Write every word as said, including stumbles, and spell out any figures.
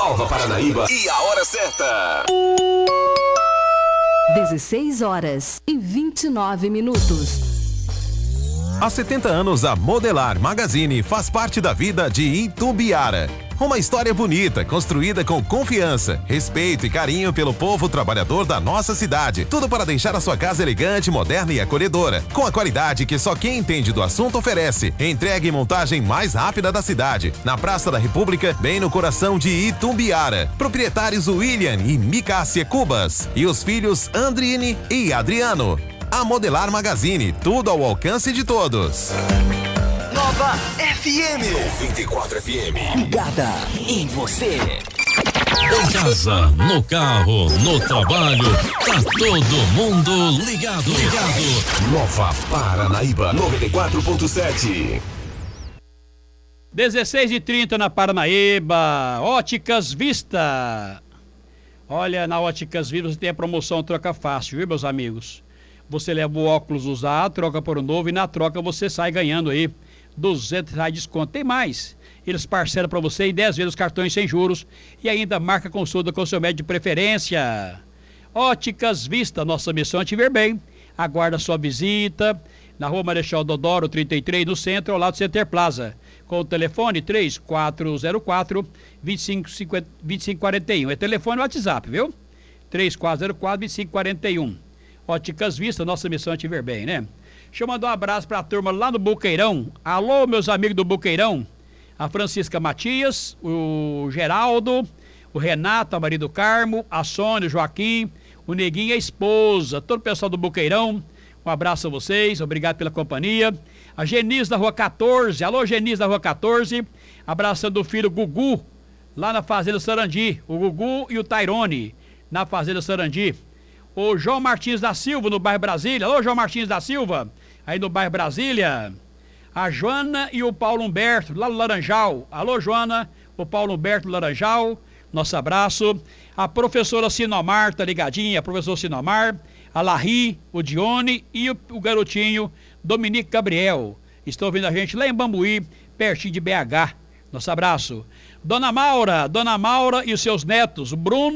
Nova Paranaíba e a hora certa. dezesseis horas e vinte e nove minutos. Há setenta anos, a Modelar Magazine faz parte da vida de Itumbiara. Uma história bonita, construída com confiança, respeito e carinho pelo povo trabalhador da nossa cidade. Tudo para deixar a sua casa elegante, moderna e acolhedora. Com a qualidade que só quem entende do assunto oferece. Entrega e montagem mais rápida da cidade. Na Praça da República, bem no coração de Itumbiara. Proprietários William e Micácia Cubas. E os filhos Andrine e Adriano. A Modelar Magazine, tudo ao alcance de todos. Nova F M noventa e quatro F M. Ligada em você. Em casa, no carro, no trabalho, tá todo mundo ligado. Ligado. Nova Paranaíba noventa e quatro ponto sete. dezesseis e trinta na Paranaíba. Óticas Vista. Olha, na Óticas Vista você tem a promoção troca fácil, viu, meus amigos? Você leva o óculos usado, troca por um novo e na troca você sai ganhando aí duzentos reais de desconto. Tem mais. Eles parcelam para você em dez vezes os cartões sem juros e ainda marca consulta com o seu médico de preferência. Óticas Vista, nossa missão é te ver bem. Aguarda sua visita na Rua Marechal Deodoro, trinta e três, no centro, ao lado do Center Plaza. Com o telefone três quatro zero quatro, dois cinco quatro um. É telefone e WhatsApp, viu? três quatro zero quatro, dois cinco quatro um. Óticas Vista, nossa missão é te ver bem, né? Deixa eu mandar um abraço pra turma lá no Boqueirão. Alô, meus amigos do Boqueirão. A Francisca Matias, o Geraldo, o Renato, a Maria do Carmo, a Sônia, o Joaquim, o Neguinho e a esposa, todo o pessoal do Boqueirão. Um abraço a vocês, obrigado pela companhia. A Genise da Rua quatorze, alô Genise da Rua quatorze. Abraçando o filho Gugu, lá na Fazenda Sarandi. O Gugu e o Tairone, na Fazenda Sarandi. O João Martins da Silva, no bairro Brasília. Alô, João Martins da Silva, aí no bairro Brasília. A Joana e o Paulo Humberto, lá no Laranjal. Alô, Joana, o Paulo Humberto do Laranjal. Nosso abraço. A professora Sinomar, tá ligadinha? A professora Sinomar. A Larry, o Dione e o, o garotinho Dominique Gabriel. Estão ouvindo a gente lá em Bambuí, pertinho de B H. Nosso abraço. Dona Maura, Dona Maura e os seus netos, o Bruno